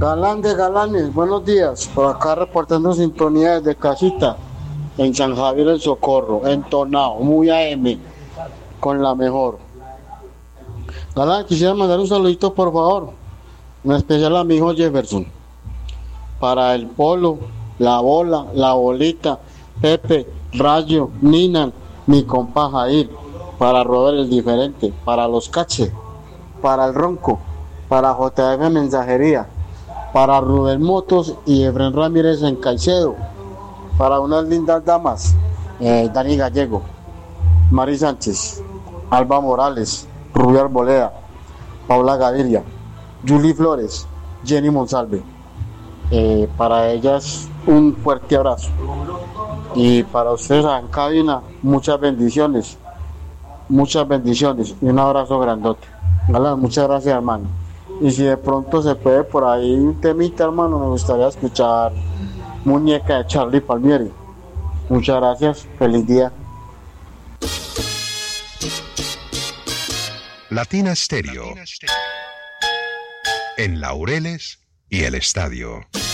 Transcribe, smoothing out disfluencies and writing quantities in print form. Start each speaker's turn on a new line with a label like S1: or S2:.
S1: Galán de galanes, buenos días. Por acá reportando sintonía desde casita en San Javier el Socorro, entonado, muy AM, con la mejor. Galán, quisiera mandar un saludito por favor, en especial a mi hijo Jefferson, para el Polo, la bola, la bolita, Pepe, Rayo, Nina, mi compa Jair, para Robert el diferente, para los caches, para el Ronco, para JF Mensajería, para Rubén Motos y Efren Ramírez en Caicedo, para unas lindas damas, Dani Gallego, Mari Sánchez, Alba Morales, Rubio Arboleda, Paula Gaviria, Julie Flores, Jenny Monsalve. Para ellas un fuerte abrazo y para ustedes en cabina muchas bendiciones y un abrazo grandote. Galán, muchas gracias hermano. Y si de pronto se puede por ahí un temita, hermano, me gustaría escuchar Muñeca de Charlie Palmieri. Muchas gracias, feliz día.
S2: Latina Stereo, en Laureles y el Estadio.